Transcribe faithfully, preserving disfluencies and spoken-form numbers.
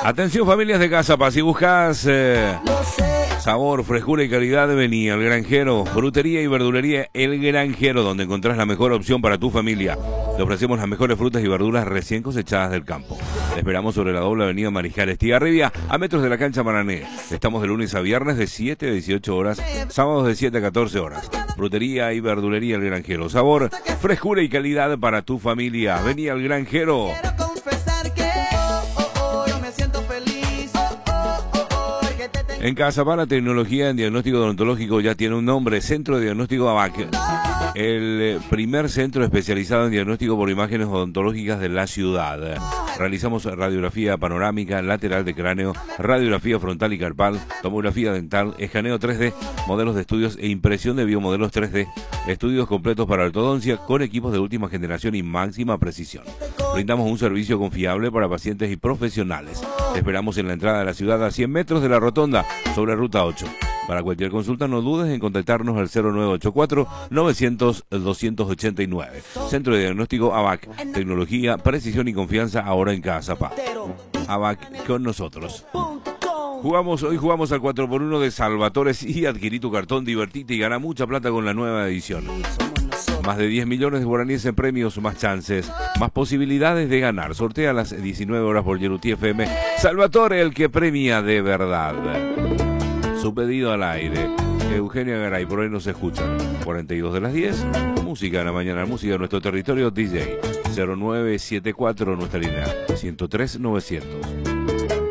Atención familias de Cazapá, si buscas eh, sabor, frescura y calidad, vení al Granjero, frutería y verdulería El Granjero, donde encontrás la mejor opción para tu familia. Te ofrecemos las mejores frutas y verduras recién cosechadas del campo. Te esperamos sobre la doble avenida Mariscal Estigarribia, a metros de la cancha Marané. Estamos de lunes a viernes de siete a dieciocho horas, sábados de siete a catorce horas. Frutería y verdulería El Granjero, sabor, frescura y calidad para tu familia. Vení al Granjero. En Cazapá, la tecnología en diagnóstico odontológico ya tiene un nombre, Centro de Diagnóstico A B A C, el primer centro especializado en diagnóstico por imágenes odontológicas de la ciudad. Realizamos radiografía panorámica, lateral de cráneo, radiografía frontal y carpal, tomografía dental, escaneo tres D, modelos de estudios e impresión de biomodelos tres D, estudios completos para ortodoncia con equipos de última generación y máxima precisión. Brindamos un servicio confiable para pacientes y profesionales. Te esperamos en la entrada de la ciudad a cien metros de la rotonda, sobre ruta ocho. Para cualquier consulta no dudes en contactarnos al cero nueve ocho cuatro, novecientos, doscientos ochenta y nueve. Centro de Diagnóstico A B A C. Tecnología, precisión y confianza ahora en Cazapá. A B A C con nosotros. Jugamos, hoy jugamos al cuatro por uno de Salvatores y adquirí tu cartón, divertite y gana mucha plata con la nueva edición. Más de diez millones de guaraníes en premios, más chances, más posibilidades de ganar. Sortea a las diecinueve horas por Yeruti F M. Salvatore, el que premia de verdad. Su pedido al aire. Eugenia Garay, por ahí nos escuchan. cuarenta y dos de las diez. Música en la mañana, música de nuestro territorio, D J. cero nueve siete cuatro, nuestra línea. ciento tres novecientos.